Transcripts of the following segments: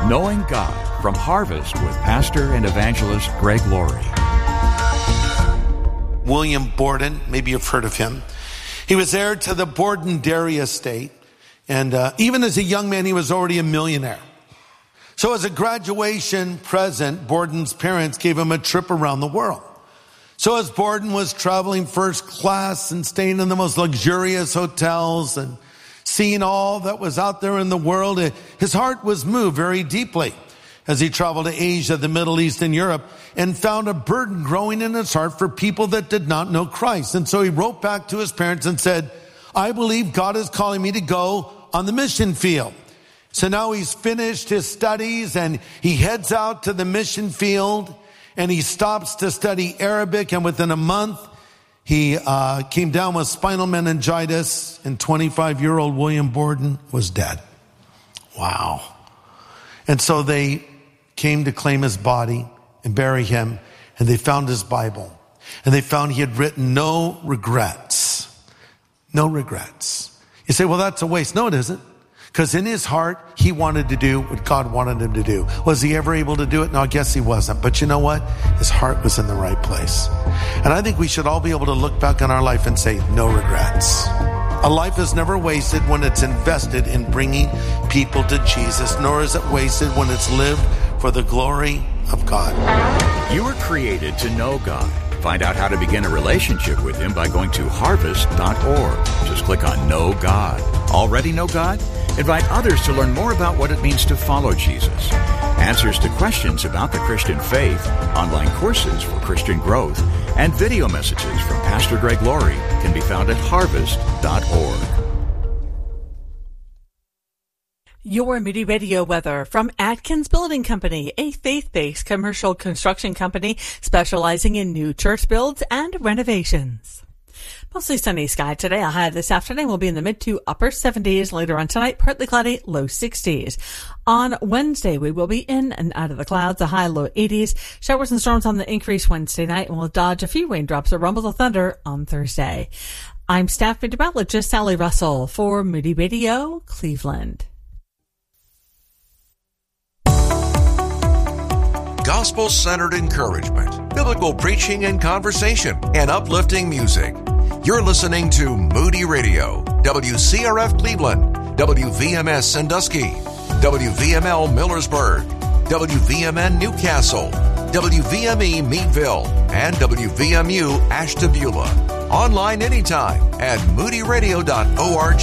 Knowing God from Harvest with pastor and evangelist Greg Laurie. William Borden, maybe you've heard of him. He was heir to the Borden dairy estate. And even as a young man, he was already a millionaire. So as a graduation present, Borden's parents gave him a trip around the world. So as Borden was traveling first class and staying in the most luxurious hotels and seeing all that was out there in the world, his heart was moved very deeply as he traveled to Asia, the Middle East, and Europe, and found a burden growing in his heart for people that did not know Christ. And so he wrote back to his parents and said, I believe God is calling me to go on the mission field. So now he's finished his studies and he heads out to the mission field and he stops to study Arabic, and within a month he came down with spinal meningitis, and 25-year-old William Borden was dead. Wow. And so they came to claim his body and bury him, and they found his Bible, and they found he had written no regrets. No regrets. You say, well, that's a waste. No, it isn't. Because in his heart, he wanted to do what God wanted him to do. Was he ever able to do it? No, I guess he wasn't. But you know what? His heart was in the right place. And I think we should all be able to look back on our life and say, no regrets. A life is never wasted when it's invested in bringing people to Jesus, nor is it wasted when it's lived for the glory of God. You were created to know God. Find out how to begin a relationship with Him by going to harvest.org. Just click on Know God. Already know God? Invite others to learn more about what it means to follow Jesus. Answers to questions about the Christian faith, online courses for Christian growth, and video messages from Pastor Greg Laurie can be found at harvest.org. Your Moody Radio weather from Atkins Building Company, a faith-based commercial construction company specializing in new church builds and renovations. Mostly sunny sky today. A high this afternoon will be in the mid to upper 70s. Later on tonight, partly cloudy, low 60s. On Wednesday, we will be in and out of the clouds, a high low 80s. Showers and storms on the increase Wednesday night, and we'll dodge a few raindrops or rumbles of thunder on Thursday. I'm staff meteorologist Sally Russell for Moody Radio, Cleveland. Gospel-centered encouragement, biblical preaching and conversation, and uplifting music. You're listening to Moody Radio, WCRF Cleveland, WVMS Sandusky, WVML Millersburg, WVMN Newcastle, WVME Meadville, and WVMU Ashtabula. Online anytime at moodyradio.org.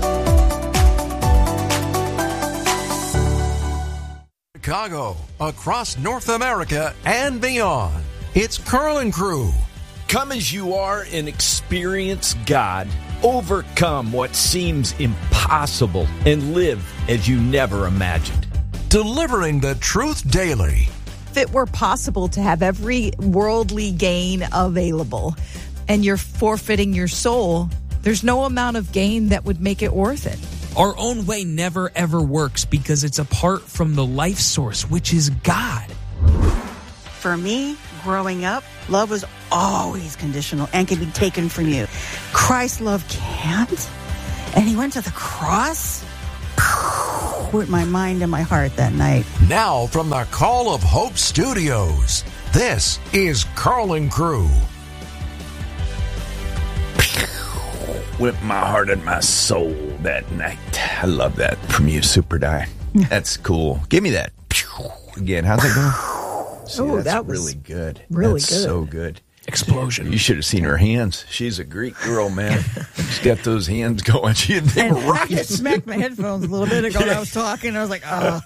Chicago, across North America and beyond. It's Carl and Crew. Come as you are and experience God. Overcome what seems impossible and live as you never imagined. Delivering the truth daily. If it were possible to have every worldly gain available and you're forfeiting your soul, there's no amount of gain that would make it worth it. Our own way never, ever works because it's apart from the life source, which is God. For me, growing up, love was always conditional and can be taken from you. Christ's love can't. And he went to the cross with my mind and my heart that night. Now from the Call of Hope Studios, this is Carl and Crew. With my heart and my soul that night. I love that from you, Super Die. That's cool. Give me that. Again, how's it going? See, that was really good. Really that's good. So good. Explosion. You should have seen her hands. She's a Greek girl, man. She's got those hands going. They were I rocking. just smacked my headphones a little bit ago when I was talking. I was like, oh.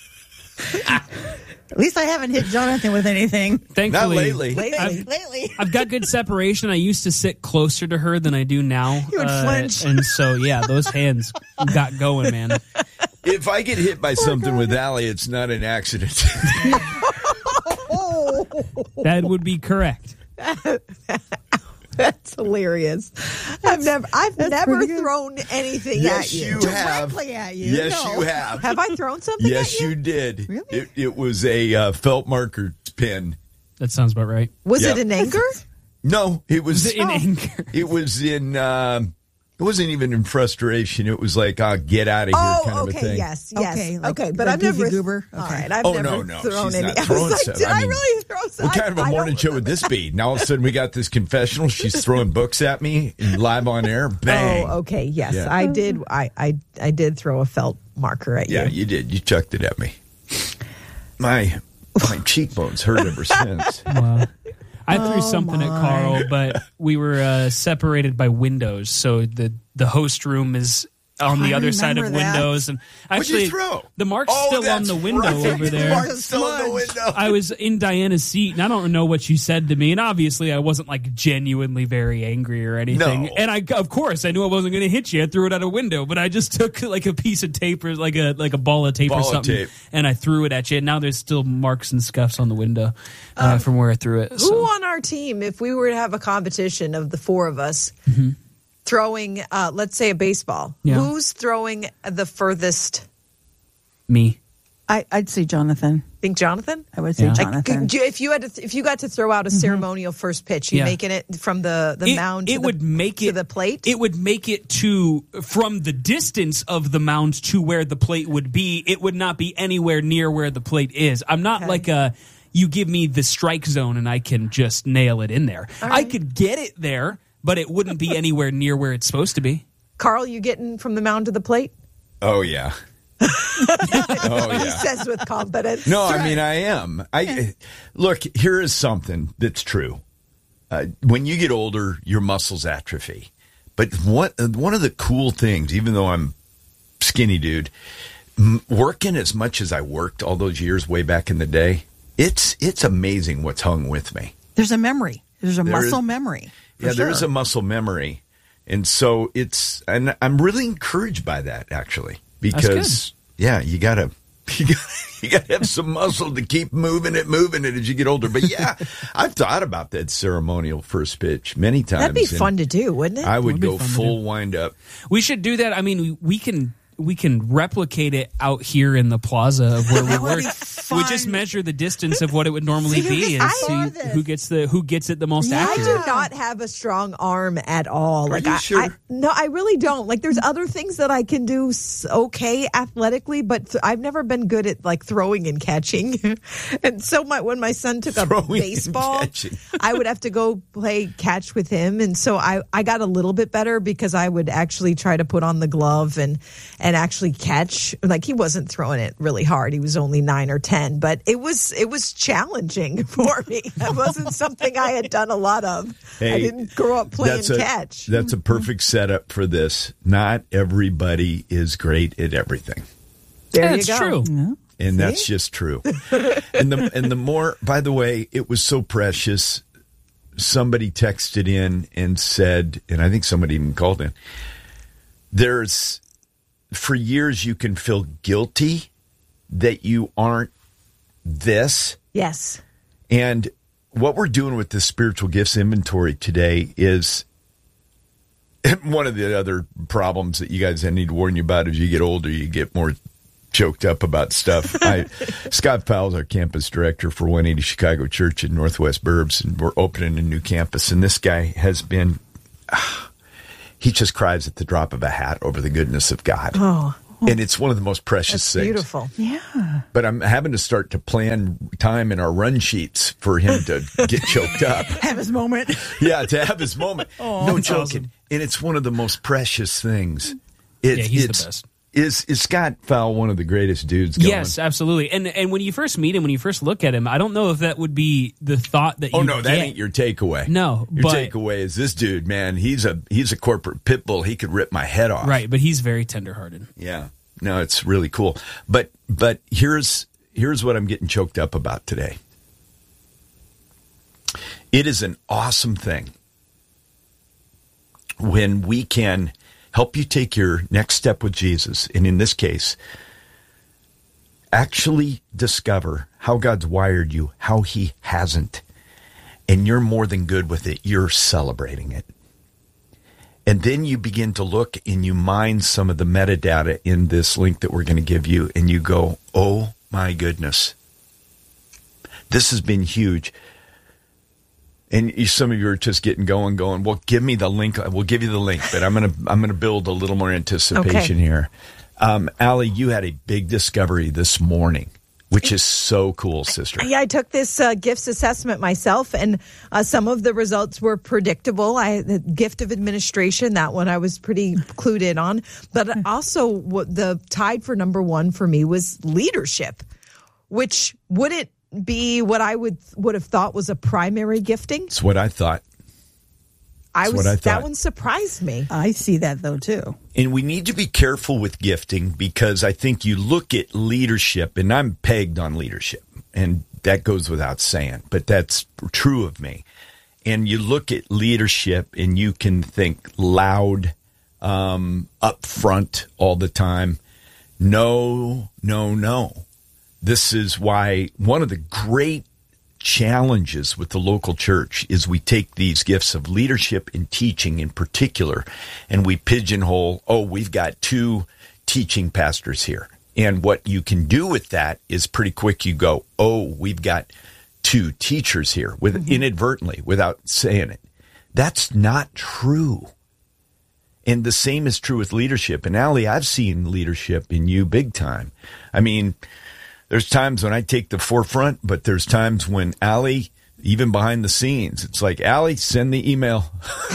At least I haven't hit Jonathan with anything. Thankfully, Not lately. Lately. I've got good separation. I used to sit closer to her than I do now. You would flinch. And so, yeah, those hands got going, man. If I get hit by something with Allie, it's not an accident. That would be correct. That's hilarious. I've never thrown anything Yes, at you. you have. Directly at you. Yes, No. you have. Have I thrown something Yes, at you? you did. Really? It was a felt marker pen. That sounds about right. Was Yeah. it in anger? No, it was In anger. It was in It wasn't even in frustration. It was like, get out of here kind of a thing. Yes. Okay, But like I've never. goober. All Okay. right, I've never no. thrown She's any. not I was throwing like, stuff. did I mean, really throw something? What kind of a morning show would this be? Now all of a sudden we got this confessional. She's throwing books at me live on air. Bang. Oh, okay. Yes, Yeah. I did. I did throw a felt marker at you. Yeah, you did. You chucked it at me. My cheekbones hurt ever since. Wow. I threw something at Carl, but we were separated by windows, so the host room is on the other side of remember that. windows. And What'd you actually, throw? the mark's still on the window over there. The mark's still on the window. I was in Diana's seat, and I don't know what she said to me. And obviously, I wasn't like genuinely very angry or anything. No. And of course, I knew I wasn't going to hit you. I threw it out a window, but I just took like a piece of tape or like a ball of tape or something, and I threw it at you. And now there's still marks and scuffs on the window from where I threw it. Who on our team, if we were to have a competition of the four of us throwing, let's say a baseball, who's throwing the furthest? Me. I'd say Jonathan. Think Jonathan? I would say Jonathan. If you got to throw out a ceremonial first pitch, you making it from the mound to the plate? It would make it from the distance of the mound to where the plate would be. It would not be anywhere near where the plate is. I'm not like you give me the strike zone and I can just nail it in there. Right. I could get it there, but it wouldn't be anywhere near where it's supposed to be. Carl, you getting from the mound to the plate? Oh, yeah. He says with confidence. No, I mean, I am. Look, here is something that's true. When you get older, your muscles atrophy. But one of the cool things, even though I'm skinny dude, working as much as I worked all those years way back in the day, it's amazing what's hung with me. There's a memory. There's a muscle memory. Yeah, there is a muscle memory. And so and I'm really encouraged by that, actually, because you gotta have some muscle to keep moving it as you get older. But yeah, I've thought about that ceremonial first pitch many times. That'd be fun to do, wouldn't it? I would go full wind up. We should do that. I mean, we can replicate it out here in the plaza of where we work. We just measure the distance of what it would normally be and see who gets it the most accurate. I do not have a strong arm at all. Are you sure? No, I really don't. Like, there's other things that I can do okay athletically, but I've never been good at like throwing and catching. And so when my son took a baseball, I would have to go play catch with him. And so I got a little bit better because I would actually try to put on the glove and actually catch. Like, he wasn't throwing it really hard. He was only 9 or 10, but it was challenging for me. That wasn't something I had done a lot of. I didn't grow up playing catch. That's a perfect setup for this. Not everybody is great at everything. There you go. True. Yeah. And that's just true. and the more, by the way, it was so precious. Somebody texted in and said, and I think somebody even called in, for years you can feel guilty that you aren't this. Yes. And what we're doing with the spiritual gifts inventory today is one of the other problems that you guys need to warn you about. As you get older, you get more choked up about stuff. Scott Powell's our campus director for 180 Chicago Church in Northwest Burbs, and we're opening a new campus. And this guy has been, he just cries at the drop of a hat over the goodness of God. Oh. And it's one of the most precious things. Beautiful. Yeah. But I'm having to start to plan time in our run sheets for him to get choked up. Have his moment. Yeah, to have his moment. No joking. Awesome. And it's one of the most precious things. He's the best. Is Scott Powell one of the greatest dudes going? Yes, absolutely. And when you first meet him, when you first look at him, I don't know if that would be the thought that you no, that ain't your takeaway. No. Your takeaway is this dude, man, he's a corporate pit bull. He could rip my head off. Right, but he's very tenderhearted. Yeah. No, it's really cool. But here's what I'm getting choked up about today. It is an awesome thing when we can help you take your next step with Jesus, and in this case, actually discover how God's wired you, how he hasn't, and you're more than good with it. You're celebrating it. And then you begin to look and you mine some of the metadata in this link that we're going to give you, and you go, oh my goodness, this has been huge. And some of you are just getting going, well, give me the link. We'll give you the link, but I'm gonna build a little more anticipation here. Allie, you had a big discovery this morning, which is so cool, sister. Yeah, I took this gifts assessment myself, and some of the results were predictable. The gift of administration, that one I was pretty clued in on. But also the tied for number one for me was leadership, which wouldn't be what I would have thought was a primary gifting. It's what I thought. That one surprised me. I see that, though, too. And we need to be careful with gifting, because I think you look at leadership, and I'm pegged on leadership, and that goes without saying, but that's true of me. And you look at leadership, and you can think loud, up front all the time. No. This is why one of the great challenges with the local church is we take these gifts of leadership and teaching in particular, and we pigeonhole, we've got 2 teaching pastors here. And what you can do with that is pretty quick. You go, we've got 2 teachers here, inadvertently, without saying it. That's not true. And the same is true with leadership. And Allie, I've seen leadership in you big time. I mean, there's times when I take the forefront, but there's times when Allie, even behind the scenes, it's like, Allie, send the email.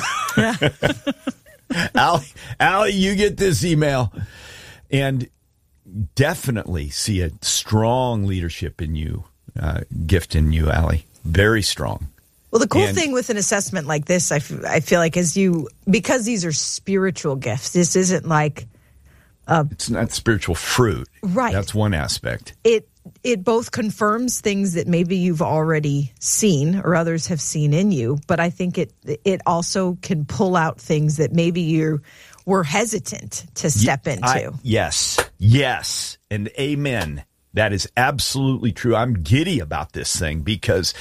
Allie, you get this email. And definitely see a strong leadership in you, gift in you, Allie. Very strong. Well, the cool thing with an assessment like this, I feel like, is because these are spiritual gifts, this isn't like... it's not spiritual fruit. Right. That's one aspect. It both confirms things that maybe you've already seen or others have seen in you, but I think it also can pull out things that maybe you were hesitant to step into. Yes, and amen. That is absolutely true. I'm giddy about this thing, because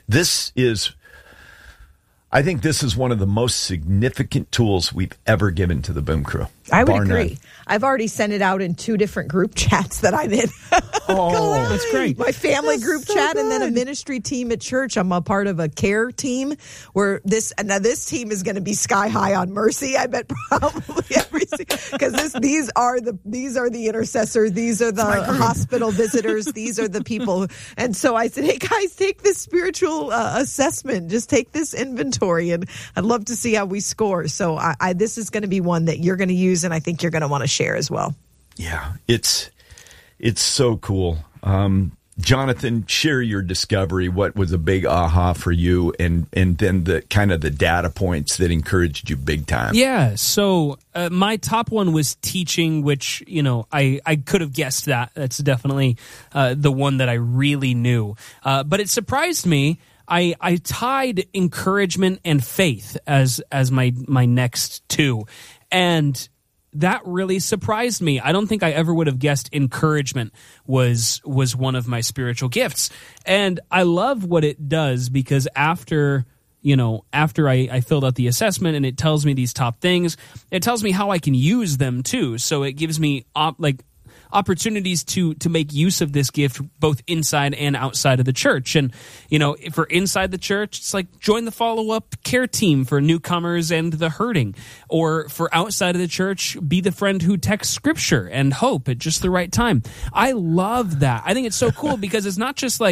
I think this is one of the most significant tools we've ever given to the Boom Crew. I would agree. None. I've already sent it out in 2 different group chats that I'm in. That's great. My family group chat, and then a ministry team at church. I'm a part of a care team where this team is going to be sky high on mercy. I bet probably because these are the intercessors. These are the hospital visitors. These are the people. And so I said, hey guys, take this spiritual assessment. Just take this inventory, and I'd love to see how we score. So this is going to be one that you're going to use, and I think you're going to want to share as well. Yeah, it's so cool. Jonathan, share your discovery. What was a big aha for you, and then the kind of the data points that encouraged you big time? Yeah, so my top one was teaching, which, I could have guessed that. That's definitely the one that I really knew. But it surprised me. I tied encouragement and faith as my next 2. And that really surprised me. I don't think I ever would have guessed encouragement was one of my spiritual gifts. And I love what it does, because after I filled out the assessment and it tells me these top things, it tells me how I can use them too. So it gives me opportunities to make use of this gift both inside and outside of the church. And, for inside the church, it's like join the follow-up care team for newcomers and the hurting. Or for outside of the church, be the friend who texts scripture and hope at just the right time. I love that. I think it's so cool because it's not just like,